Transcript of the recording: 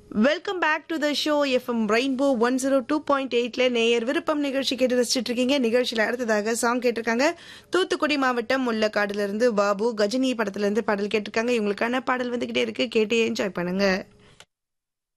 Welcome back to the show FM rainbow 102.8ல நேயர் விருப்பம் நிகழ்ச்சி கேட்டு ரசிச்சிட்டு இருக்கீங்க. நிகழ்ச்சியில் அடுத்ததாக சாங் கேட்டிருக்காங்க. தூத்துக்குடி மாவட்டம் முள்ளக்காடுல இருந்து பாபு கஜினி படத்துல இருந்து பாடல் கேட்டிருக்காங்க. இவங்களுக்கான பாடல் வந்துகிட்டே இருக்கு, கேட்டு என்ஜாய் பண்ணுங்க.